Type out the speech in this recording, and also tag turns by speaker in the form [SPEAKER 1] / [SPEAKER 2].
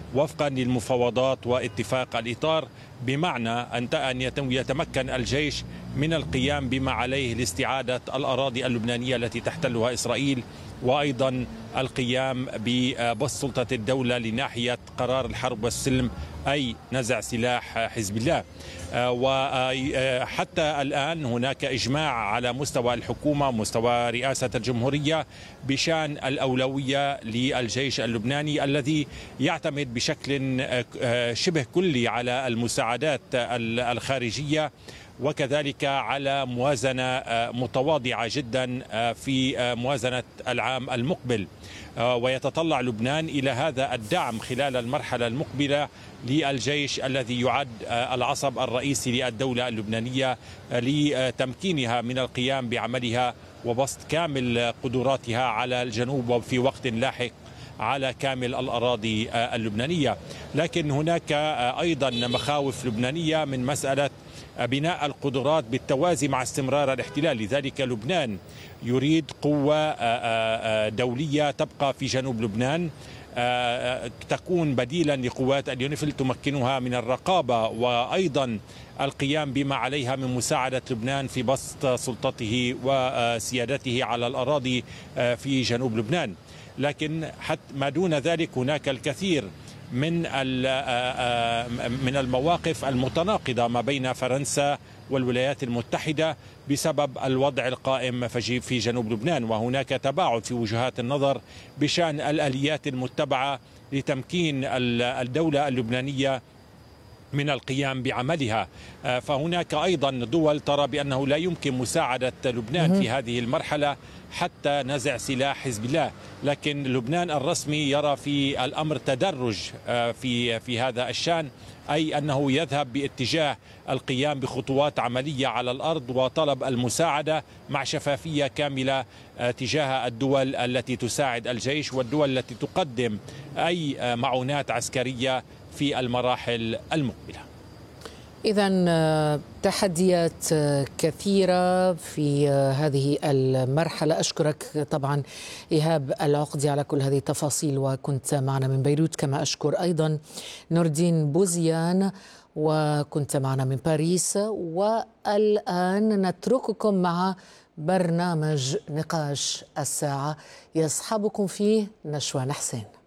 [SPEAKER 1] وفقا للمفاوضات واتفاق الإطار، بمعنى أن يتمكن الجيش من القيام بما عليه لاستعادة الأراضي اللبنانية التي تحتلها إسرائيل، وأيضا القيام ببسط سلطة الدولة لناحية قرار الحرب والسلم، أي نزع سلاح حزب الله. وحتى الآن هناك إجماع على مستوى الحكومة ومستوى رئاسة الجمهورية بشأن الأولوية للجيش اللبناني الذي يعتمد بشكل شبه كلي على المساعدات الخارجية، وكذلك على موازنة متواضعة جدا في موازنة العام المقبل. ويتطلع لبنان إلى هذا الدعم خلال المرحلة المقبلة للجيش الذي يعد العصب الرئيسي للدولة اللبنانية لتمكينها من القيام بعملها وبسط كامل قدراتها على الجنوب، وفي وقت لاحق على كامل الأراضي اللبنانية. لكن هناك أيضا مخاوف لبنانية من مسألة بناء القدرات بالتوازي مع استمرار الاحتلال. لذلك لبنان يريد قوة دولية تبقى في جنوب لبنان، تكون بديلا لقوات اليونيفيل تمكنها من الرقابة وأيضا القيام بما عليها من مساعدة لبنان في بسط سلطته وسيادته على الأراضي في جنوب لبنان. لكن حتى ما دون ذلك هناك الكثير من المواقف المتناقضة ما بين فرنسا والولايات المتحدة بسبب الوضع القائم في جنوب لبنان، وهناك تباعد في وجهات النظر بشأن الآليات المتبعة لتمكين الدولة اللبنانية من القيام بعملها. فهناك أيضا دول ترى بأنه لا يمكن مساعدة لبنان في هذه المرحلة حتى نزع سلاح حزب الله، لكن لبنان الرسمي يرى في الأمر تدرج في هذا الشأن، أي أنه يذهب باتجاه القيام بخطوات عملية على الأرض وطلب المساعدة مع شفافية كاملة تجاه الدول التي تساعد الجيش والدول التي تقدم أي معونات عسكرية في المراحل المقبلة.
[SPEAKER 2] إذن تحديات كثيرة في هذه المرحلة. أشكرك طبعا إيهاب العقدي على كل هذه التفاصيل، وكنت معنا من بيروت. كما أشكر أيضا نور الدين بوزيان، وكنت معنا من باريس. والآن نترككم مع برنامج نقاش الساعة يصحبكم فيه نشوان حسين.